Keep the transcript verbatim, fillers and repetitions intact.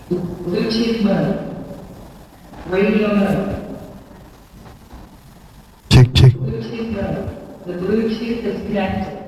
Bluetooth mode. Radio mode. Çek çek. Bluetooth mode. The Bluetooth is connected.